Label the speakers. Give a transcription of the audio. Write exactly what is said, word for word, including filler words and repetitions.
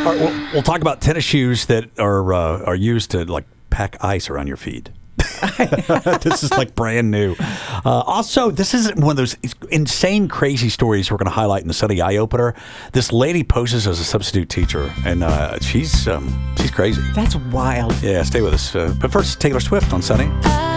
Speaker 1: right, we'll, we'll talk about tennis shoes that are uh, are used to like pack ice around your feet. This is like brand new. Uh, also, this isn't one of those insane, crazy stories we're going to highlight in the Sunny Eye Opener. This lady poses as a substitute teacher, and uh, she's um, she's crazy.
Speaker 2: That's wild.
Speaker 1: Yeah, stay with us. Uh, but first, Taylor Swift on Sunny.